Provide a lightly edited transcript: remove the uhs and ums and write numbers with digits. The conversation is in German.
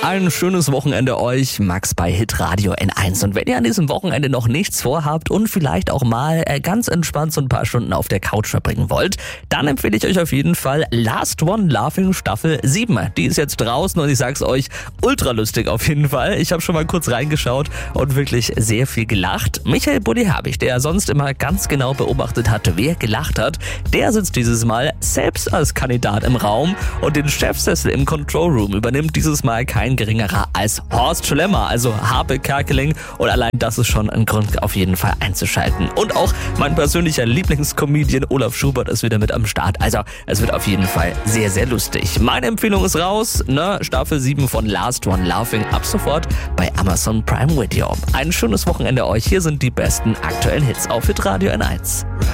Ein schönes Wochenende euch, Max bei Hitradio N1. Und wenn ihr an diesem Wochenende noch nichts vorhabt und vielleicht auch mal ganz entspannt so ein paar Stunden auf der Couch verbringen wollt, dann empfehle ich euch auf jeden Fall Last One Laughing Staffel 7. Die ist jetzt draußen und ich sag's euch, ultra lustig auf jeden Fall. Ich habe schon mal kurz reingeschaut und wirklich sehr viel gelacht. Michael Bulli-Herbig, der sonst immer ganz genau beobachtet hat, wer gelacht hat, der sitzt dieses Mal selbst als Kandidat im Raum und den Chefsessel im Control Room übernimmt dieses Mal kein geringerer als Horst Schlemmer, also Harpe Kerkeling, und allein das ist schon ein Grund auf jeden Fall einzuschalten. Und auch mein persönlicher Lieblingscomedian Olaf Schubert ist wieder mit am Start, also es wird auf jeden Fall sehr, sehr lustig. Meine Empfehlung ist raus, Staffel 7 von Last One Laughing ab sofort bei Amazon Prime Video. Ein schönes Wochenende euch, hier sind die besten aktuellen Hits auf Hitradio N1.